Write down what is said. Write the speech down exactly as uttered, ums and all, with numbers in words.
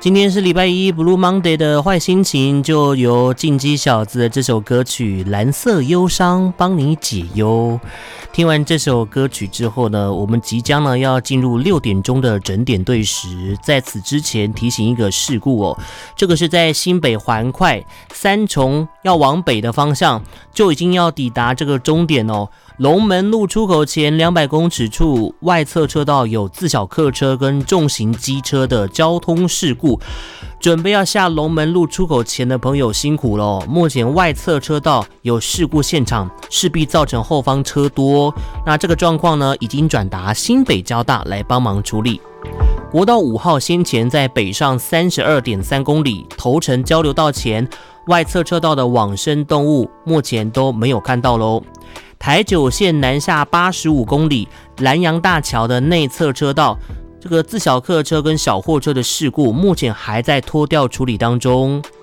今天是礼拜一 Blue Monday 的坏心情，就由进击小子的这首歌曲《蓝色忧伤》帮你解忧。听完这首歌曲之后呢，我们即将呢要进入六点钟的整点对时。在此之前提醒一个事故哦，这个是在新北环快三重要往北的方向，就已经要抵达这个终点哦。龙门路出口前两百公尺处，外侧车道有自小客车跟重型机车的交通事故。准备要下龙门路出口前的朋友辛苦了，目前外侧车道有事故现场，势必造成后方车多。那这个状况呢，已经转达新北交大来帮忙处理。国道五号先前在北上 三十二点三公里，头城交流道前外侧车道的往生动物目前都没有看到咯。台九线南下八十五公里，南洋大桥的内侧车道，这个自小客车跟小货车的事故目前还在拖吊处理当中。